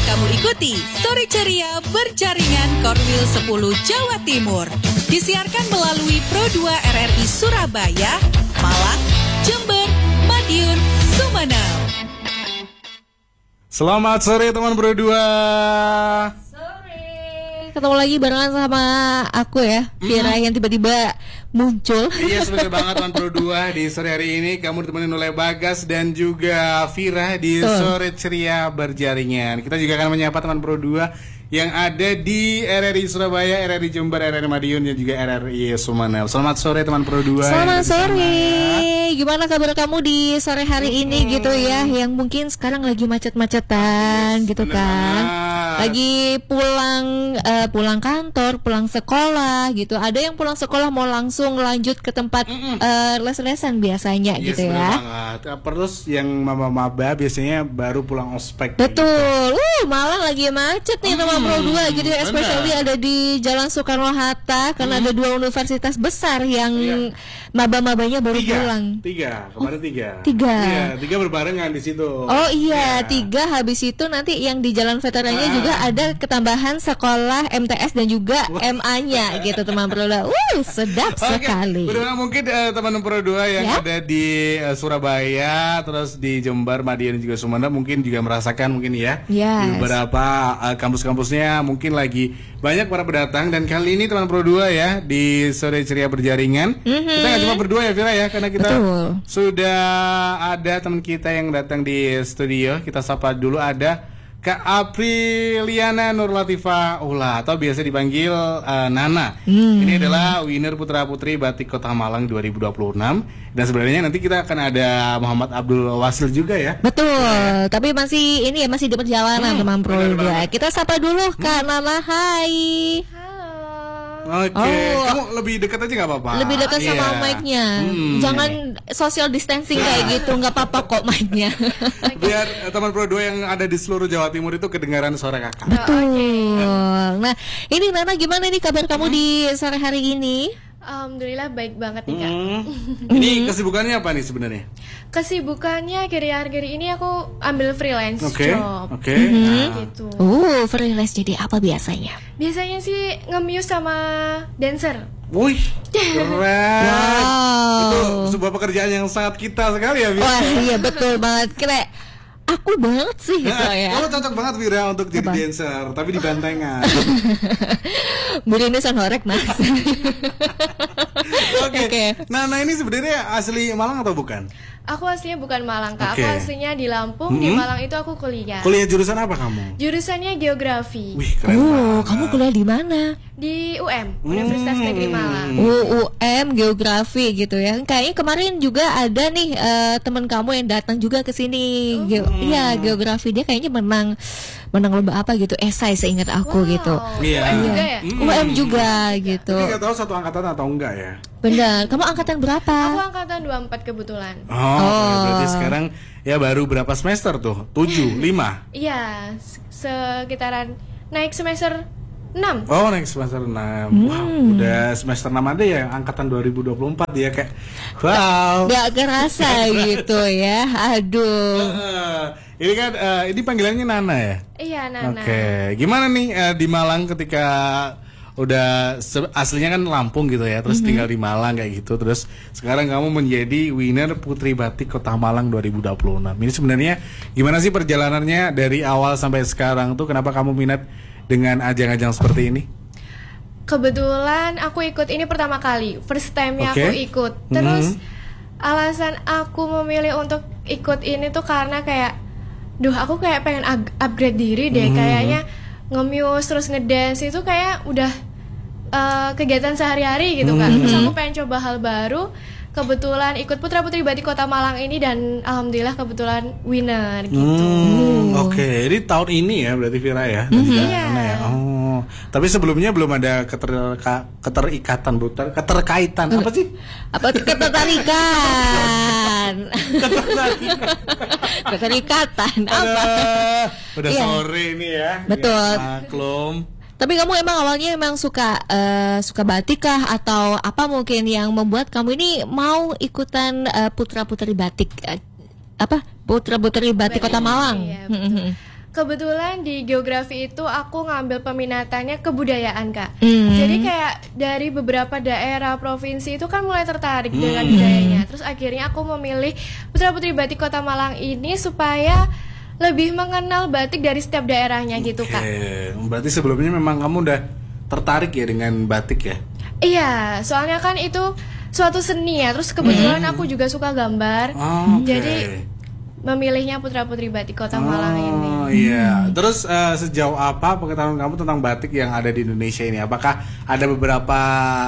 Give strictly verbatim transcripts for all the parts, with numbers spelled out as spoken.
kamu ikuti Sore Ceria Berjaringan Korwil sepuluh Jawa Timur. Disiarkan melalui Pro dua R R I Surabaya, Malang, Jember, Madiun, Sumeneb. Selamat sore teman Pro dua. Sore. Ketemu lagi barengan sama aku ya, Vira mm. yang tiba-tiba muncul. Iya, sebagai banget teman Pro dua di sore hari ini kamu ditemenin oleh Bagas dan juga Vira di uh. Sore Ceria Berjaringan. Kita juga akan menyapa teman Pro dua yang ada di R R I Surabaya, R R I Jember, R R I Madiun dan juga R R I Sumeneb. Selamat sore teman Pro dua. Selamat sore. Gimana kabar kamu di sore hari hmm. ini gitu ya? Yang mungkin sekarang lagi macet-macetan yes, gitu kan. Banget. Lagi pulang uh, pulang kantor, pulang sekolah gitu. Ada yang pulang sekolah mau langsung lanjut ke tempat uh, les-lesan biasanya yes, gitu ya. Banget. Terus yang maba-maba biasanya baru pulang ospek. Betul. Gitu. Uh, malah lagi macet nih teman Pro dua gitu ya, especially ada di Jalan Soekarno-Hatta karena hmm. ada dua universitas besar yang iya. maba-mabanya baru tiga. pulang. Tiga, kemarin tiga. Tiga. Iya, tiga berbarengan di situ. Oh iya, ya. tiga habis itu nanti yang di Jalan Veterannya ah. juga ada ketambahan sekolah M T S dan juga Wah. M A-nya gitu teman Pro dua. Uh, sedap okay. sekali. Udah mungkin uh, teman Pro dua yang ya? ada di uh, Surabaya, terus di Jember, Madiun juga Sumeneb mungkin juga merasakan mungkin ya. Yes. Di beberapa uh, kampus-kampus mungkin lagi banyak para pendatang dan kali ini teman Pro dua ya di Sore Ceria Berjaringan mm-hmm. kita nggak cuma berdua ya Vira ya, karena kita Betul. sudah ada teman kita yang datang di studio. Kita sapa dulu, ada Kak Apriliana Nurlatifah Ula atau biasa dipanggil uh, Nana. Hmm. Ini adalah winner Putra Putri Batik Kota Malang dua ribu dua puluh enam. Dan sebenarnya nanti kita akan ada Muhammad Abdul Wasil juga ya. Betul, ya. Tapi masih ini ya, masih di perjalanan hmm, teman Pro dua. Kita sapa dulu Kak hmm. Nana, hai. Oke, okay. oh, kamu lebih dekat aja nggak apa-apa. Lebih dekat yeah. sama mic-nya. Hmm. Jangan social distancing kayak gitu, nggak apa-apa kok mic-nya. Biar teman Pro dua yang ada di seluruh Jawa Timur itu kedengaran suara kakak. Betul. Okay. Nah, ini Nana gimana nih kabar kamu hmm. di sore hari ini? Alhamdulillah baik banget nih Kak. Hmm. Ini kesibukannya apa nih sebenarnya? Kesibukannya akhir-akhir ini aku ambil freelance okay. job. Oke. Okay. Mm-hmm. Nah. Gitu. Uh, freelance jadi apa biasanya? Biasanya sih nge-muse sama dancer. Wih, keren. Wow. Itu sebuah pekerjaan yang sangat kita sekali ya, Vira. Wah, iya betul banget. Kayak aku banget sih gitu nah, ya. Kamu cocok banget Vira untuk jadi apa? dancer, tapi di bantengan. Budi ini son horek mas. Oke. Okay. Okay. Nah, nah ini sebenarnya asli Malang atau bukan? Aku aslinya bukan Malang Kak, okay. aku aslinya di Lampung, mm-hmm. di Malang itu aku kuliah. Kuliah jurusan apa kamu? Jurusannya geografi. Wih, keren oh, banget. Kamu kuliah di mana? Di U M, Universitas hmm. Negeri Malang. Oh, U M geografi gitu ya. Kayaknya kemarin juga ada nih uh, teman kamu yang datang juga ke sini. Iya, oh. Ge- geografi dia kayaknya menang menang lomba apa gitu, esai seingat aku wow. gitu. Iya. U M juga ya? Hmm. U M juga gitu. Tapi nggak tahu satu angkatan atau enggak ya? Benar. Kamu angkatan berapa? Aku angkatan dua puluh empat kebetulan. Oh, oh. Berarti sekarang ya baru berapa semester tuh? tujuh, lima? Iya, sekitaran naik semester enam. Oh, naik semester enam. Hmm. Wow, udah semester enam ada ya angkatan dua ribu dua puluh empat ya kayak wow. Gak kerasa gitu ya. Aduh. Uh, ini kan uh, ini panggilannya Nana ya? Iya, Nana. Oke. Okay. Gimana nih uh, di Malang ketika udah se- aslinya kan Lampung gitu ya, terus mm-hmm. tinggal di Malang kayak gitu, terus sekarang kamu menjadi winner Putri Batik Kota Malang dua ribu dua puluh enam. Ini sebenarnya gimana sih perjalanannya dari awal sampai sekarang tuh? Kenapa kamu minat dengan ajang-ajang seperti ini? Kebetulan aku ikut ini pertama kali, first time-nya okay. aku ikut. Terus mm-hmm. alasan aku memilih untuk ikut ini tuh karena kayak, duh aku kayak pengen ag- upgrade diri deh, mm-hmm. kayaknya nge-muse terus ngedance itu kayak udah uh, kegiatan sehari-hari gitu kan. Terus aku pengen coba hal baru. Kebetulan ikut Putra Putri Batik Kota Malang ini dan alhamdulillah kebetulan winner gitu. Hmm, Oke, okay. Jadi tahun ini ya berarti Vira ya. Mm-hmm. Iya. Ya. Oh, tapi sebelumnya belum ada keterka, keterikatan, bukan keterkaitan apa sih? Apa ketertarikan? Ketertarikan. Keterikatan apa? Udah iya. sore ini ya. Betul. Ya, maklum. Tapi kamu emang awalnya emang suka uh, suka batik kah atau apa mungkin yang membuat kamu ini mau ikutan uh, putra putri batik uh, apa putra putri batik Kota Malang? Iya, Kebetulan di geografi itu aku ngambil peminatannya kebudayaan, Kak. Hmm. Jadi kayak dari beberapa daerah provinsi itu kan mulai tertarik hmm. dengan budayanya. Terus akhirnya aku memilih Putra Putri Batik Kota Malang ini supaya lebih mengenal batik dari setiap daerahnya gitu, Kak. Berarti sebelumnya memang kamu udah tertarik ya dengan batik ya? Iya, soalnya kan itu suatu seni ya. Terus kebetulan hmm. aku juga suka gambar. Oh, okay. Jadi memilihnya Putra Putri Batik Kota Malang oh, ini. Oh iya. Terus uh, sejauh apa pengetahuan kamu tentang batik yang ada di Indonesia ini? Apakah ada beberapa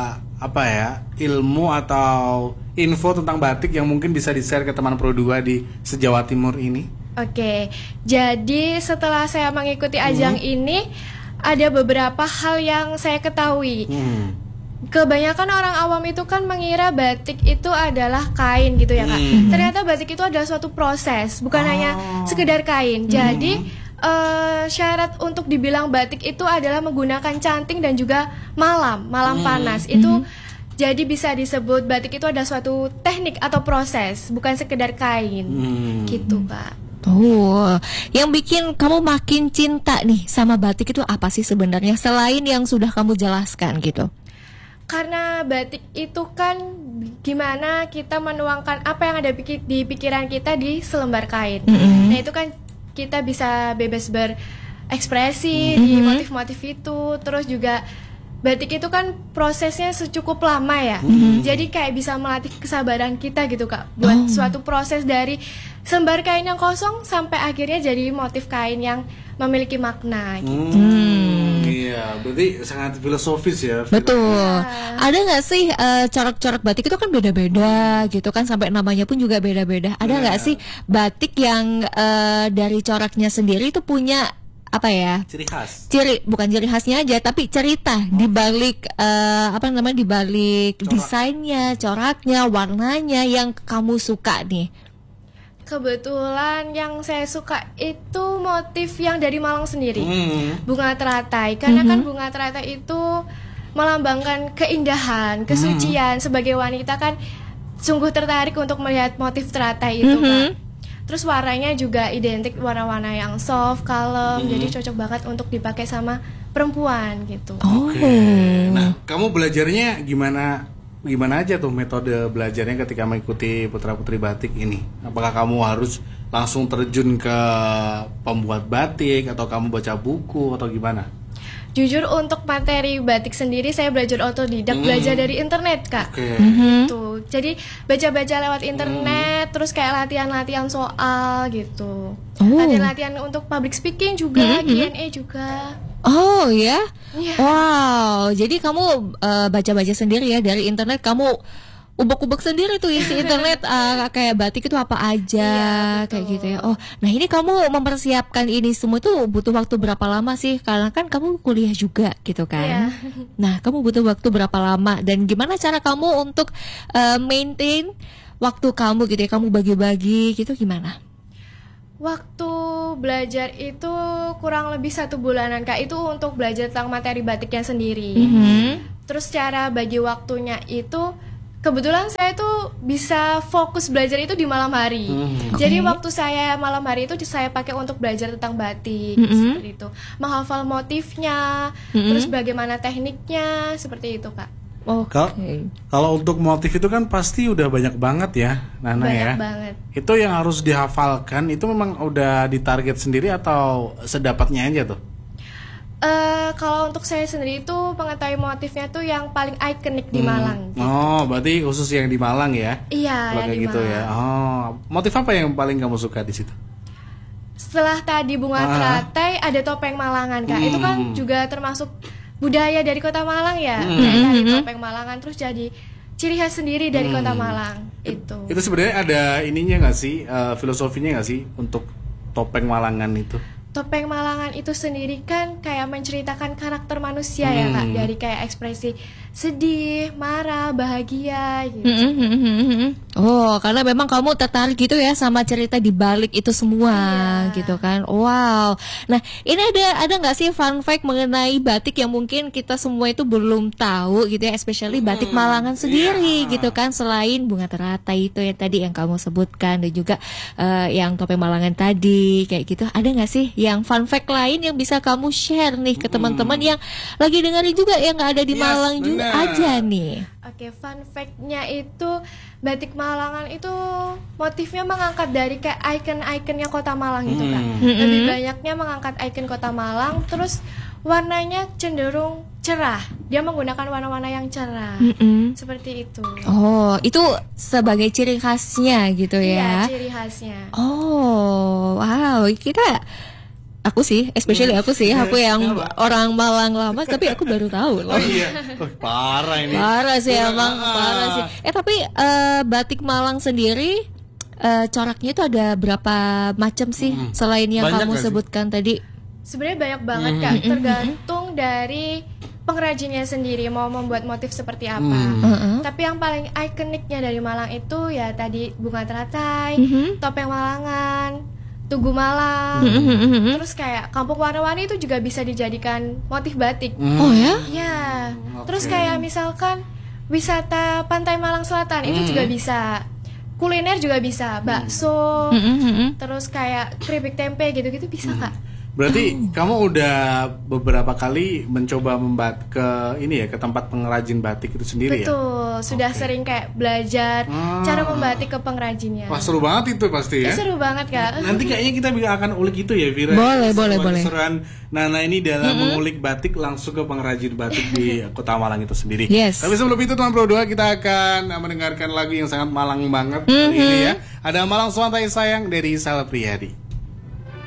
apa ya ilmu atau info tentang batik yang mungkin bisa di-share ke teman Pro dua di se-Jawa Timur ini? Oke. Jadi setelah saya mengikuti ajang hmm. ini ada beberapa hal yang saya ketahui. Hmm. Kebanyakan orang awam itu kan mengira batik itu adalah kain gitu ya, Kak. Hmm. Ternyata batik itu adalah suatu proses, bukan oh. hanya sekedar kain. Hmm. Jadi uh, syarat untuk dibilang batik itu adalah menggunakan canting dan juga malam, malam hmm. panas. Itu hmm. jadi bisa disebut batik itu adalah suatu teknik atau proses, bukan sekedar kain. Hmm. Gitu, Kak. Oh, yang bikin kamu makin cinta nih sama batik itu apa sih sebenarnya selain yang sudah kamu jelaskan gitu? Karena batik itu kan gimana kita menuangkan apa yang ada di pikiran kita di selembar kain. Mm-hmm. Nah itu kan kita bisa bebas berekspresi mm-hmm. di motif-motif itu. Terus juga batik itu kan prosesnya secukup lama ya. Mm-hmm. Jadi kayak bisa melatih kesabaran kita gitu, Kak. Buat oh. suatu proses dari selembar kain yang kosong sampai akhirnya jadi motif kain yang memiliki makna gitu. Hmm. Iya, berarti sangat filosofis ya. Betul. Ya. Ada nggak sih uh, corak-corak batik itu kan beda-beda gitu kan, sampai namanya pun juga beda-beda. Ada nggak ya. sih batik yang uh, dari coraknya sendiri itu punya apa ya? Ciri khas. Ciri bukan ciri khasnya aja, tapi cerita di balik uh, apa namanya di balik Corak. desainnya, coraknya, warnanya yang kamu suka nih. Kebetulan yang saya suka itu motif yang dari Malang sendiri, hmm. bunga teratai. Karena hmm. kan bunga teratai itu melambangkan keindahan, kesucian. Hmm. Sebagai wanita kan sungguh tertarik untuk melihat motif teratai itu, hmm. Kak. Terus warnanya juga identik warna-warna yang soft, kalem, hmm. jadi cocok banget untuk dipakai sama perempuan gitu. Oh. Oke. Okay. Nah, kamu belajarnya gimana? Gimana aja tuh metode belajarnya ketika mengikuti Putra Putri Batik ini? Apakah kamu harus langsung terjun ke pembuat batik atau kamu baca buku atau gimana? Jujur untuk materi batik sendiri saya belajar otodidak, mm. belajar dari internet, Kak. Okay. Mm-hmm. Tuh. Jadi baca-baca lewat internet, mm. terus kayak latihan-latihan soal gitu. Oh. Latihan-latihan untuk public speaking juga, mm-hmm. Q and A juga. Oh ya, yeah. Wow. Jadi kamu uh, baca-baca sendiri ya dari internet, kamu ubek-ubek sendiri tuh isi internet uh, kayak batik itu apa aja, yeah, kayak gitu ya. Oh, nah ini kamu mempersiapkan ini semua tuh butuh waktu berapa lama sih? Karena kan kamu kuliah juga gitu kan. Yeah. Nah, kamu butuh waktu berapa lama dan gimana cara kamu untuk uh, maintain waktu kamu gitu ya? Kamu bagi-bagi gitu gimana? Waktu belajar itu kurang lebih satu bulanan, Kak. Itu untuk belajar tentang materi batiknya sendiri. Mm-hmm. Terus cara bagi waktunya itu kebetulan saya tuh bisa fokus belajar itu di malam hari. Mm-hmm. Jadi okay. waktu saya malam hari itu saya pakai untuk belajar tentang batik, mm-hmm. seperti itu. Menghafal motifnya, mm-hmm. terus bagaimana tekniknya, seperti itu, Kak. Okay. Kalau untuk motif itu kan pasti udah banyak banget ya, Nana banyak ya. Banget. Itu yang harus dihafalkan itu memang udah ditarget sendiri atau sedapatnya aja tuh? Uh, kalau untuk saya sendiri itu mengetahui motifnya tuh yang paling ikonik di Malang. Hmm. Gitu. Oh, berarti khusus yang di Malang ya? Iya, yang di gitu Malang. Ya. Oh, motif apa yang paling kamu suka di situ? Setelah tadi bunga ah. teratai ada topeng Malangan, Kak. Hmm. Itu kan juga termasuk budaya dari Kota Malang ya, hmm. kayak tadi topeng Malangan, terus jadi ciri khas sendiri dari hmm. Kota Malang itu. Itu sebenarnya ada ininya nggak sih, uh, filosofinya nggak sih untuk topeng Malangan itu? Topeng Malangan itu sendiri kan kayak menceritakan karakter manusia hmm. ya, Kak, dari kayak ekspresi sedih, marah, bahagia gitu. Oh, karena memang kamu tertarik gitu ya sama cerita di balik itu semua, iya. gitu kan. Wow. Nah, ini ada ada nggak sih fun fact mengenai batik yang mungkin kita semua itu belum tahu gitu ya, especially batik Malangan sendiri, yeah. gitu kan. Selain bunga teratai itu yang tadi yang kamu sebutkan dan juga uh, yang topeng Malangan tadi kayak gitu, ada nggak sih yang fun fact lain yang bisa kamu share nih ke teman-teman yang lagi dengerin juga yang nggak ada di Yes, Malang juga benar. aja nih. Oke, fun fact-nya itu batik Malangan itu motifnya mengangkat dari kayak icon-iconnya kota Malang gitu kan. Hmm. Lebih banyaknya mengangkat icon kota Malang, terus warnanya cenderung cerah. Dia menggunakan warna-warna yang cerah. Mm-mm. Seperti itu. Oh, itu sebagai ciri khasnya gitu ya. Iya, ciri khasnya. Oh, wow, kita aku sih, especially aku sih, aku yang orang Malang lama, tapi aku baru tahu loh. Oh iya, oh, parah ini. Parah sih Kurang- emang, ah. parah sih. Eh tapi eh, batik Malang sendiri eh, coraknya itu ada berapa macam sih selain yang Banyak kamu nggak sih? sebutkan tadi? Sebenarnya banyak banget Kak, tergantung dari pengrajinnya sendiri mau membuat motif seperti apa. Heeh. Tapi yang paling ikoniknya dari Malang itu ya tadi bunga teratai, Mhm. topeng Malangan, tugu Malang. Terus kayak kampung warna-warni itu juga bisa dijadikan motif batik. Oh ya? Ya. Oke. Terus kayak misalkan wisata Pantai Malang Selatan itu juga bisa. Kuliner juga bisa, bakso, Mm-mm. terus kayak keripik tempe gitu-gitu bisa Kak. Berarti kamu udah beberapa kali mencoba membat ke ini ya, ke tempat pengrajin batik itu sendiri ya? Betul, sudah Oke. sering kayak belajar Ah. cara membatik ke pengrajinnya. Wah, seru banget itu pasti ya. Eh, seru banget Kak. Nanti kayaknya kita juga akan ulik itu ya, Vira. Boleh, boleh, boleh. Keseruan Nana ini dalam mengulik batik langsung ke pengrajin batik di Kota Malang itu sendiri. Yes. Tapi sebelum itu teman Pro dua, kita akan mendengarkan lagu yang sangat Malang banget hari ini ya. Ada Malang Swantai Sayang dari Sal Priyadi.